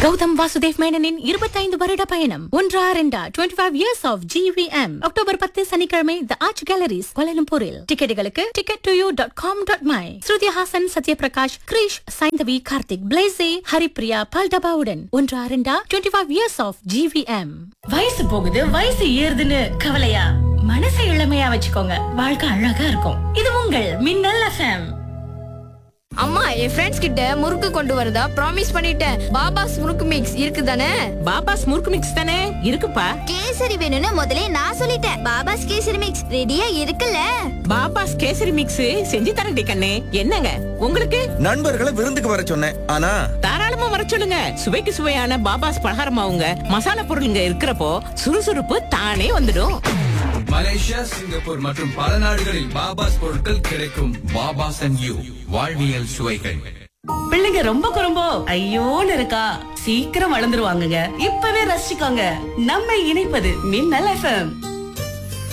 கௌதம் வாசுதேவ் மேனனின் 25 வருட பயணம் 25 years of GVM. October 10 சனிக்கிழமை தி ஆர்ச் கேலரிஸ் கோலாலம்பூரில். டிக்கெட்டுகளுக்கு ticket2u.com.my. Shruti Haasan, Sathyaprakash, Girish, Saindhavi, Karthik, பிளேசே, Haripriya, பால்டபாவுடன் 25 years of GVM. வயசு போகுது, வயசு ஏறுதுன்னு கவலையா? மனசை இளமையா வச்சுக்கோங்க, வாழ்க்கை அழகா இருக்கும். இது உங்கள் மின்னல் FM. அம்மா, என் ஃப்ரெண்ட்ஸ் கிட்ட முறுக்கு கொண்டு வரதா ப்ராமிஸ் பண்ணிட்டேன். பாபாஸ் முறுக்கு மிக்ஸ் இருக்குதானே? பாபாஸ் முறுக்கு மிக்ஸ் தானே இருக்குப்பா. கேசரி வேணும்னு முதல்ல நான் சொல்லிட்டேன். பாபாஸ் கேசரி மிக்ஸ் ரெடியா இருக்குல்ல. பாபாஸ் கேசரி மிக்ஸ் செஞ்சு தரேன்டி கண்ணே. என்னங்க உங்களுக்கு? நண்பர்களை விருந்துக்கு வர சொன்னேன். ஆனா தாராளமா வர சொல்லுங்க. சுவைக்கு சுவையான பாபாஸ் பலகாரமாவுங்க மசாலா பொருளுங்க இருக்கிறப்போ சுறுசுறுப்பு தானே வந்துடும். மலேசியா, சிங்கப்பூர் மற்றும் பல நாடுகளில் பாபாஸ் பொருட்கள் கிடைக்கும். பாபாஸ் அண்ட் யூ, வாழ்வியல் சுவைகள். பிள்ளைங்க ரொம்ப குறும்போ ஐயோன்னு இருக்கா? சீக்கிரம் வளர்ந்துருவாங்க. இப்பவே ரசிச்சுக்கோங்க. நம்ம இணைப்பது மின்னல் FM.